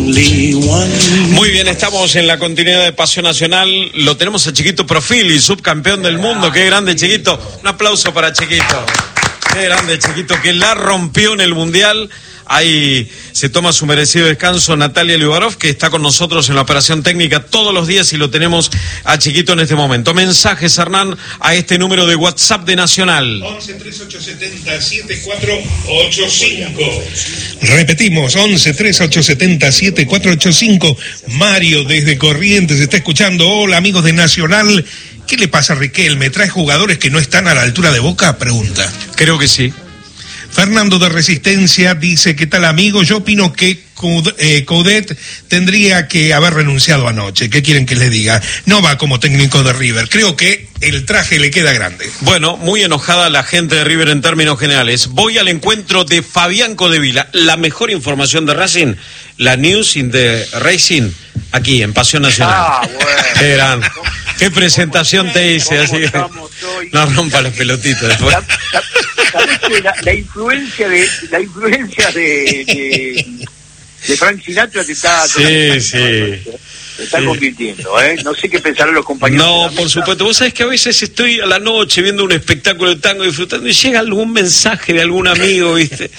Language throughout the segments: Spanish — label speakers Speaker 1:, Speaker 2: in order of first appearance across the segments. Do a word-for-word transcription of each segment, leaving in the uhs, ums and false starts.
Speaker 1: Muy bien, estamos en la continuidad de Pasión Nacional. Lo tenemos a Chiquito Profili, subcampeón del mundo. Qué grande, Chiquito. Un aplauso para Chiquito. Qué grande, Chiquito, que la rompió en el Mundial. Ahí se toma su merecido descanso Natalia Liubarov, que está con nosotros en la operación técnica todos los días y lo tenemos a Chiquito en este momento. Mensajes, Hernán, a este número de WhatsApp de Nacional.
Speaker 2: once, treinta y ocho, setenta, setenta y cuatro ochenta y cinco. Repetimos, once, treinta y ocho, setenta, setenta y cuatro ochenta y cinco. Mario desde Corrientes está escuchando. Hola, amigos de Nacional. ¿Qué le pasa a Riquelme? ¿Trae jugadores que no están a la altura de Boca? Pregunta.
Speaker 1: Creo que sí.
Speaker 2: Fernando de Resistencia dice, ¿qué tal, amigo? Yo opino que Coudet tendría que haber renunciado anoche. ¿Qué quieren que les diga? No va como técnico de River. Creo que el traje le queda grande.
Speaker 1: Bueno, muy enojada la gente de River en términos generales. Voy al encuentro de Fabián Codevila. La mejor información de Racing, la news in the Racing, aquí en Pasión Nacional.
Speaker 3: Ah, bueno.
Speaker 1: Qué gran, qué presentación te hice, así que no rompa las pelotitas después.
Speaker 3: ¿Sabés que la, la influencia de la influencia de, de, de Frank Sinatra te está
Speaker 1: sí, sí.
Speaker 3: te está
Speaker 1: sí.
Speaker 3: convirtiendo, ¿eh? No sé qué pensarán los compañeros.
Speaker 1: No, por supuesto. Vos sabés que a veces estoy a la noche viendo un espectáculo de tango disfrutando y llega algún mensaje de algún amigo, ¿viste?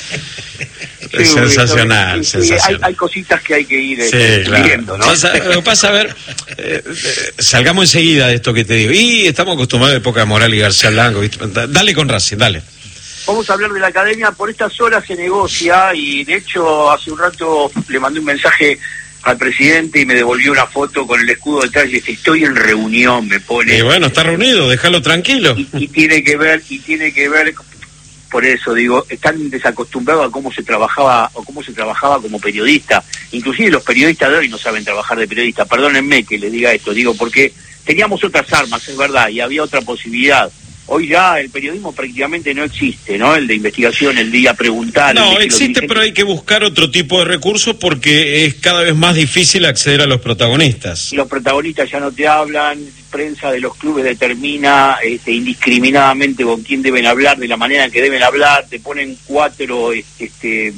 Speaker 3: Sí,
Speaker 1: sensacional,
Speaker 3: sí,
Speaker 1: sensacional.
Speaker 3: Hay, hay cositas que hay que ir
Speaker 1: sí,
Speaker 3: eh,
Speaker 1: claro.
Speaker 3: viendo, ¿no?
Speaker 1: Pasa, lo que pasa, a ver, eh, eh, salgamos enseguida de esto que te digo. Y estamos acostumbrados a época de Moral y García Blanco, ¿viste? Dale con Racing, dale.
Speaker 3: Vamos a hablar de la academia. Por estas horas se negocia y de hecho hace un rato le mandé un mensaje al presidente y me devolvió una foto con el escudo detrás y dice, estoy en reunión, me pone.
Speaker 1: Y bueno, está reunido, déjalo tranquilo.
Speaker 3: Y, y tiene que ver, y tiene que ver, por eso digo, están desacostumbrados a cómo se trabajaba o cómo se trabajaba como periodista. Inclusive los periodistas de hoy no saben trabajar de periodista. Perdónenme que les diga esto, digo, porque teníamos otras armas, es verdad, y había otra posibilidad. Hoy ya el periodismo prácticamente no existe, ¿no? El de investigación, el de ir a preguntar.
Speaker 1: No, existe, pero hay que buscar otro tipo de recursos porque es cada vez más difícil acceder a los protagonistas.
Speaker 3: Y los protagonistas ya no te hablan, prensa de los clubes determina este, indiscriminadamente con quién deben hablar, de la manera en que deben hablar, te ponen cuatro este,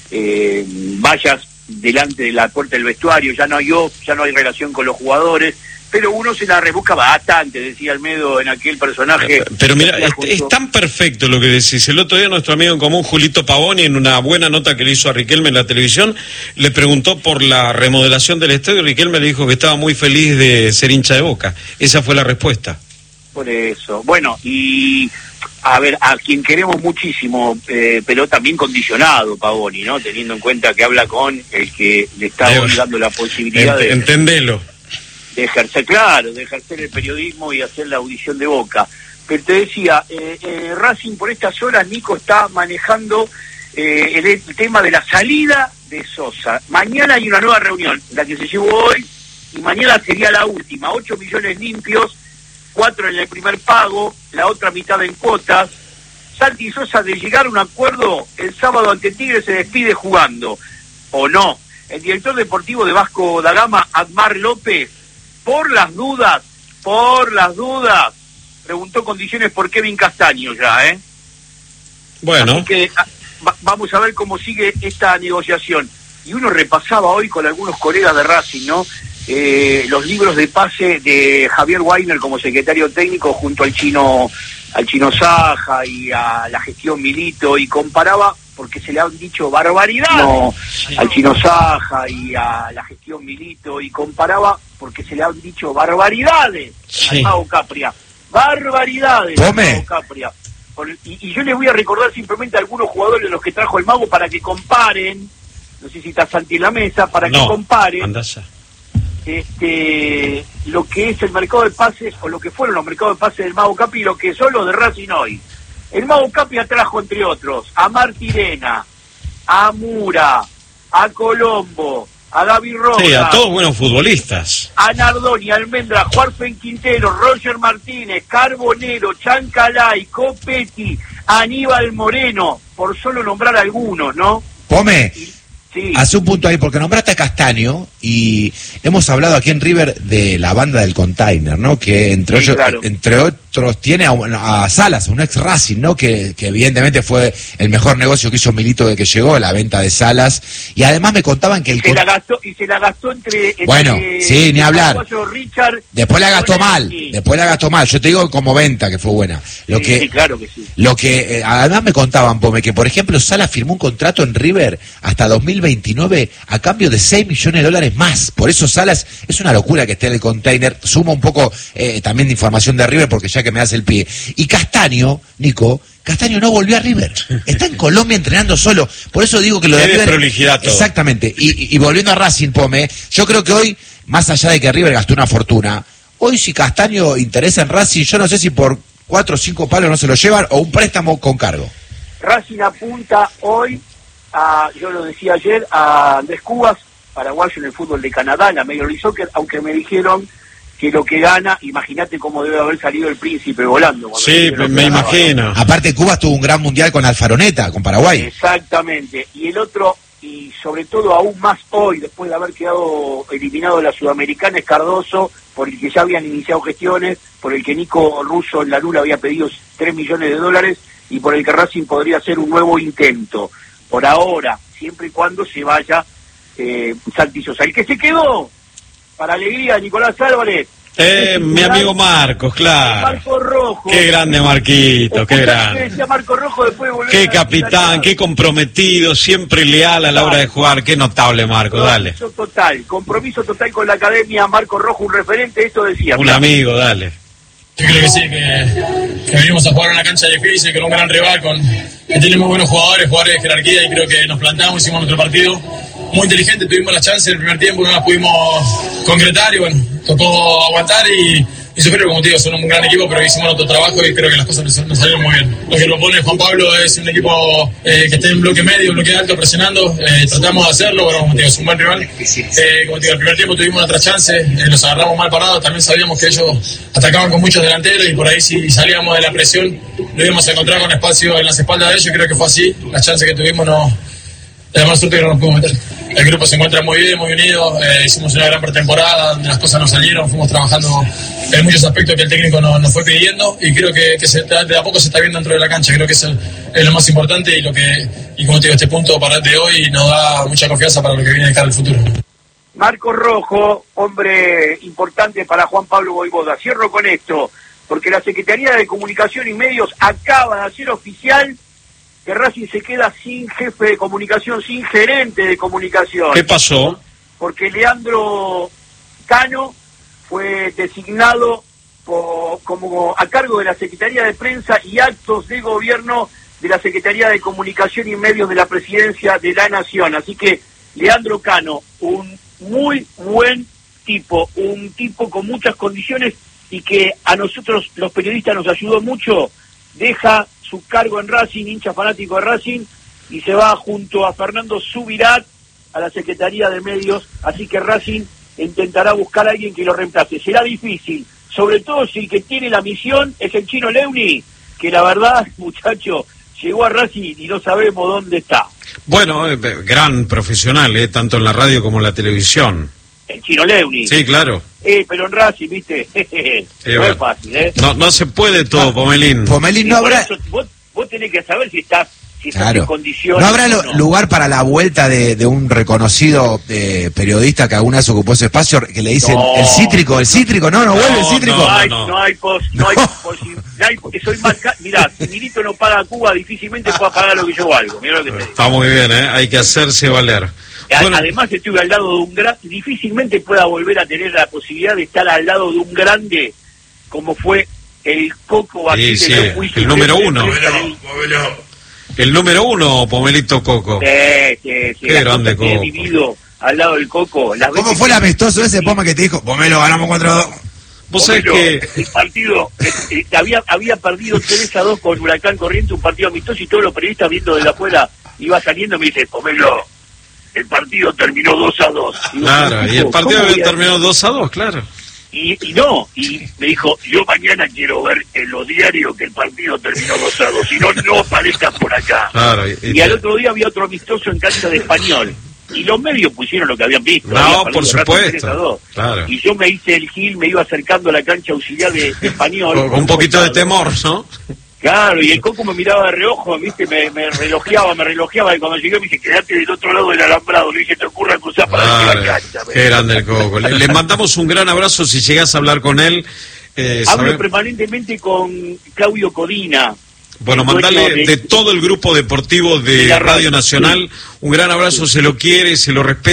Speaker 3: eh, vallas delante de la puerta del vestuario, ya no hay off, ya no hay relación con los jugadores. Pero uno se la rebusca bastante, decía Almedo en aquel personaje.
Speaker 1: Pero mira, es, es tan perfecto lo que decís. El otro día nuestro amigo en común, Julito Pavoni, en una buena nota que le hizo a Riquelme en la televisión, le preguntó por la remodelación del estadio y Riquelme le dijo que estaba muy feliz de ser hincha de Boca. Esa fue la respuesta.
Speaker 3: Por eso. Bueno, y a ver, a quien queremos muchísimo, eh, pero también condicionado, Pavoni, ¿no? Teniendo en cuenta que habla con el que le está eh, dando la posibilidad
Speaker 1: ent-
Speaker 3: de...
Speaker 1: Entendelo.
Speaker 3: de ejercer, claro, de ejercer el periodismo y hacer la audición de Boca. Pero te decía, eh, eh, Racing por estas horas, Nico, está manejando eh, el, el tema de la salida de Sosa. Mañana hay una nueva reunión, la que se llevó hoy, y mañana sería la última. ocho millones limpios, cuatro en el primer pago, la otra mitad en cuotas. Santi Sosa, de llegar a un acuerdo, el sábado ante Tigre se despide jugando, ¿o no? El director deportivo de Vasco da Gama, Admar López, por las dudas, por las dudas, preguntó condiciones por Kevin Castaño ya, ¿eh?
Speaker 1: Bueno.
Speaker 3: Así que a, va, vamos a ver cómo sigue esta negociación. Y uno repasaba hoy con algunos colegas de Racing, ¿no? Eh, los libros de pase de Javier Weiner como secretario técnico junto al chino, al chino Saja y a la gestión Milito, y comparaba, porque se le han dicho barbaridades no, al chino Saja y a la gestión Milito, y comparaba porque se le han dicho barbaridades sí. al Mago Capria, barbaridades al Mago Capria. Por, y, y yo les voy a recordar simplemente a algunos jugadores de los que trajo el Mago para que comparen, no sé si está Santi en la mesa, para
Speaker 1: no,
Speaker 3: que comparen
Speaker 1: andasa.
Speaker 3: este lo que es el mercado de pases, o lo que fueron los mercados de pases del Mago Capri y lo que son los de Racing hoy. El Mago Capri trajo, entre otros, a Martirena, a Mura, a Colombo, a David Rojas,
Speaker 1: sí, a todos buenos futbolistas,
Speaker 3: a Nardoni, Almendra, Juarfen Quintero, Roger Martínez, Carbonero, Chancalay, Copetti, Aníbal Moreno, por solo nombrar algunos, ¿no?
Speaker 4: Pome,
Speaker 3: y, sí.
Speaker 4: Hace un punto ahí, porque nombraste a Castaño y hemos hablado aquí en River de la banda del Container, ¿no? Que entre,
Speaker 3: sí,
Speaker 4: ellos,
Speaker 3: claro.
Speaker 4: entre otros tiene a, a Salas, un ex Racing, ¿no? Que, que evidentemente fue el mejor negocio que hizo Milito de que llegó, la venta de Salas. Y además me contaban que el...
Speaker 3: Se la gastó, y se la gastó entre... entre
Speaker 4: bueno, sí, ni hablar.
Speaker 3: Richard,
Speaker 4: después la gastó mal,
Speaker 3: y...
Speaker 4: después la gastó mal. Yo te digo como venta, que fue buena. Lo
Speaker 3: sí,
Speaker 4: que,
Speaker 3: sí, claro que sí.
Speaker 4: Lo que eh, además me contaban, Pome, que por ejemplo Salas firmó un contrato en River hasta dos mil veintinueve a cambio de seis millones de dólares más. Por eso Salas es una locura que esté en el Container. Suma un poco eh, también de información de River, porque ya que me das el pie. Y Castaño, Nico, Castaño no volvió a River. Está en Colombia entrenando solo. Por eso digo que lo de River...
Speaker 1: prolijidad todo.
Speaker 4: Exactamente. Y, y, y volviendo a Racing, Pome, yo creo que hoy, más allá de que River gastó una fortuna, hoy si Castaño interesa en Racing, yo no sé si por cuatro o cinco palos no se lo llevan o un préstamo con cargo.
Speaker 3: Racing apunta hoy a, yo lo decía ayer, a Andrés Cubas, paraguayo en el fútbol de Canadá, en la Major League Soccer, aunque me dijeron que lo que gana, imagínate cómo debe haber salido el príncipe volando.
Speaker 1: Sí, me, me imagino.
Speaker 4: Aparte Cuba tuvo un gran mundial con Alfaroneta, con Paraguay.
Speaker 3: Exactamente. Y el otro, y sobre todo aún más hoy, después de haber quedado eliminado de la Sudamericana, es Cardoso, por el que ya habían iniciado gestiones, por el que Nico Russo en la Lula había pedido tres millones de dólares y por el que Racing podría hacer un nuevo intento. Por ahora, siempre y cuando se vaya eh, Santi Sosa. El que se quedó, para alegría, Nicolás Álvarez.
Speaker 1: Eh, mi amigo Marcos, claro.
Speaker 3: Marco Rojo.
Speaker 1: Qué grande Marquito, qué grande.
Speaker 3: Decía Marco Rojo después de volver
Speaker 1: qué
Speaker 3: a
Speaker 1: capitán, qué comprometido, siempre leal a la hora de jugar. Qué notable, Marco, dale.
Speaker 3: Compromiso total, compromiso total con la academia. Marco Rojo, un referente, esto decía.
Speaker 1: Un amigo, dale.
Speaker 5: Yo creo que sí, que, que venimos a jugar en una cancha difícil, con un gran rival, con, que tiene muy buenos jugadores, jugadores de jerarquía, y creo que nos plantamos, hicimos nuestro partido muy inteligente, tuvimos la chance en el primer tiempo, no las pudimos concretar y bueno, tocó aguantar y, y sufrir, como te digo, son un gran equipo, pero hicimos nuestro trabajo y creo que las cosas nos, nos salieron muy bien. Lo que propone Juan Pablo es un equipo eh, que esté en bloque medio, bloque alto, presionando, eh, tratamos de hacerlo, bueno, como te digo, es un buen rival. Eh, como te digo, el primer tiempo tuvimos otra chance, eh, los agarramos mal parados, también sabíamos que ellos atacaban con muchos delanteros y por ahí si salíamos de la presión lo íbamos a encontrar con espacio en las espaldas de ellos, creo que fue así, las chances que tuvimos no... Además, suerte que no nos pudimos meter. El grupo se encuentra muy bien, muy unido. Eh, hicimos una gran pretemporada donde las cosas nos salieron. Fuimos trabajando en muchos aspectos que el técnico nos, nos fue pidiendo. Y creo que, que se, de a poco se está viendo dentro de la cancha. Creo que es, el, es lo más importante. Y lo que y como te digo, este punto para de hoy nos da mucha confianza para lo que viene de cara al futuro.
Speaker 3: Marco Rojo, hombre importante para Juan Pablo Voivoda. Cierro con esto, porque la Secretaría de Comunicación y Medios acaba de hacer oficial que Racing se queda sin jefe de comunicación, sin gerente de comunicación.
Speaker 1: ¿Qué pasó?
Speaker 3: Porque Leandro Cano fue designado por, como a cargo de la Secretaría de Prensa y Actos de Gobierno de la Secretaría de Comunicación y Medios de la Presidencia de la Nación. Así que Leandro Cano, un muy buen tipo, un tipo con muchas condiciones y que a nosotros los periodistas nos ayudó mucho, deja su cargo en Racing, hincha fanático de Racing, y se va junto a Fernando Subirat a la Secretaría de Medios, así que Racing intentará buscar a alguien que lo reemplace. Será difícil, sobre todo si el que tiene la misión es el Chino Leuni, que la verdad, muchacho, llegó a Racing y no sabemos dónde está.
Speaker 1: Bueno, eh, gran profesional, eh, tanto en la radio como en la televisión.
Speaker 3: El Chino Leuni.
Speaker 1: Sí, claro.
Speaker 3: Eh, pero en Racing, viste,
Speaker 1: Sí,
Speaker 3: no
Speaker 1: bueno.
Speaker 3: es fácil, ¿eh?
Speaker 1: No, no se puede todo, Pomelín.
Speaker 4: Pomelín,
Speaker 3: Y
Speaker 4: no
Speaker 3: por
Speaker 4: habrá...
Speaker 3: eso vos, vos tenés que saber si estás, si estás
Speaker 4: Claro.
Speaker 3: en condiciones.
Speaker 4: ¿No habrá
Speaker 3: o
Speaker 4: lo-
Speaker 3: no.
Speaker 4: lugar para la vuelta de, de un reconocido eh, periodista que alguna vez ocupó ese espacio, que le dicen
Speaker 3: No.
Speaker 4: el cítrico, el cítrico? No, no, vuelve el
Speaker 1: No,
Speaker 4: cítrico.
Speaker 3: No hay,
Speaker 1: no.
Speaker 3: no hay pos, no hay
Speaker 4: No.
Speaker 3: posi- no hay- porque soy más ca- mirá, si Milito no paga a Cuba, difícilmente pueda pagar lo que yo valgo. Mirá lo que te digo.
Speaker 1: Está muy bien, ¿eh? Hay que hacerse valer.
Speaker 3: A-
Speaker 1: Bueno,
Speaker 3: Además estuve al lado de un gran, difícilmente pueda volver a tener la posibilidad de estar al lado de un grande como fue el Coco Basile.
Speaker 1: sí,
Speaker 3: no fui
Speaker 1: el número
Speaker 3: siempre
Speaker 1: uno.
Speaker 3: enfrente
Speaker 1: el número uno, Pomelito Coco.
Speaker 3: de- Sí, sí, sí,
Speaker 1: Qué
Speaker 3: las
Speaker 1: grande
Speaker 3: cosas que he
Speaker 1: Coco.
Speaker 3: vivido al lado del Coco. Las
Speaker 4: ¿Cómo
Speaker 3: veces
Speaker 4: fue el
Speaker 3: que-
Speaker 4: amistoso ese, Poma, que te dijo, Pomelo, ganamos cuatro a dos?
Speaker 1: Vos sabés
Speaker 3: Pomelo,
Speaker 1: que...
Speaker 3: el partido eh, eh, había había perdido tres a dos con Huracán Corriente, un partido amistoso, y todos los periodistas viendo desde afuera iba saliendo, me dice, Pomelo, el partido terminó dos a dos. Digo,
Speaker 1: Claro, y el
Speaker 3: ¿cómo
Speaker 1: partido
Speaker 3: voy
Speaker 1: había
Speaker 3: a-
Speaker 1: terminado dos a dos, claro.
Speaker 3: Y, y no, y me dijo, yo mañana quiero ver en los diarios que el partido terminó dos a dos, si no, no aparezcas por acá.
Speaker 1: Claro, y, y
Speaker 3: Y al otro día había otro amistoso en cancha de Español, Y los medios pusieron lo que habían visto.
Speaker 1: No, por supuesto. Claro.
Speaker 3: Y yo me hice el gil, me iba acercando a la cancha auxiliar de, de Español.
Speaker 1: Con, con un poquito de temor, ¿no?
Speaker 3: Claro, y el Coco me miraba de reojo, ¿viste? Me, me relojeaba, me relojeaba, y cuando llegué me dice, quedate del otro lado del alambrado. Le dije, te ocurra cruzar para
Speaker 1: Vale.
Speaker 3: la cancha.
Speaker 1: Qué grande el Coco. Le, le mandamos un gran abrazo si llegás a hablar con él. Eh,
Speaker 3: Hablo
Speaker 1: sabe...
Speaker 3: permanentemente con Claudio Codina.
Speaker 1: Bueno, mandale de... de todo el grupo deportivo de, de Radio, Radio Nacional un gran abrazo, se lo quiere, se lo respeta.